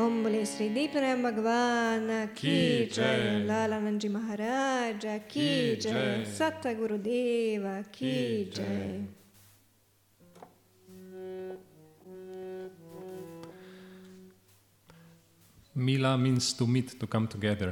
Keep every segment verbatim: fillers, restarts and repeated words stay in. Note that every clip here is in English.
Om Bole Sri Deepnarayana Bhagwan Ki Jai, Lalanandji Maharaja Ki Jai, Satguru Deva Ki Jai. Mila means to meet, to come together.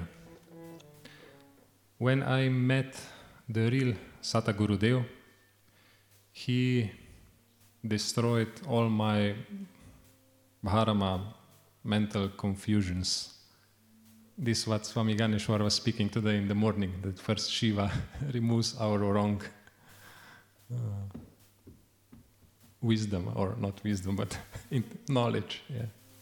When I met the real Satguru Deva, he destroyed all my bharama, mental confusions. This is what Swami Ganeshwar was speaking today in the morning, that first Shiva removes our wrong uh, wisdom, or not wisdom, but knowledge. Yeah.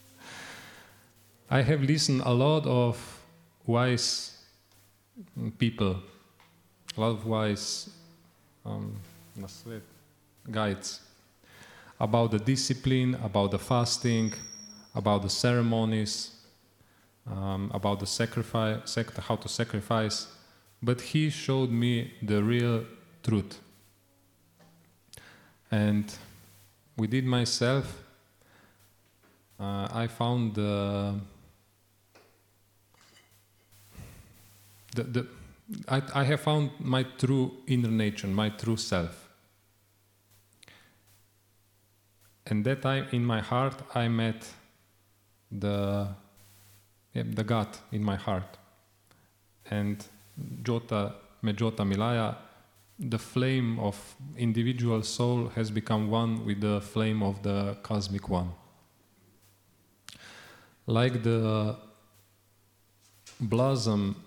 I have listened a lot of wise people, a lot of wise um, guides about the discipline, about the fasting, about the ceremonies, um, about the sacrifice, sac- how to sacrifice. But he showed me the real truth. And within myself, uh, I found the, the, the I, I have found my true inner nature, my true self. And that time in my heart I met the, yeah, the God in my heart. And Jota, Mejota Milaya, the flame of individual soul has become one with the flame of the cosmic one. Like the blossom,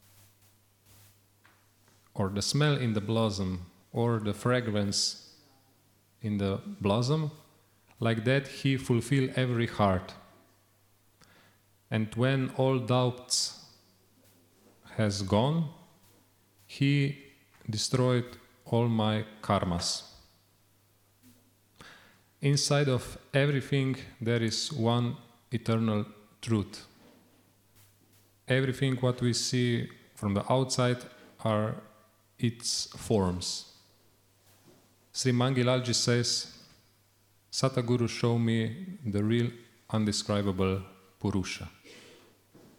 or the smell in the blossom, or the fragrance in the blossom, like that he fulfilled every heart. And when all doubts has gone, he destroyed all my karmas. Inside of everything there is one eternal truth. Everything what we see from the outside are its forms. Sri Mangilalji says, Satguru showed me the real undescribable Purusha.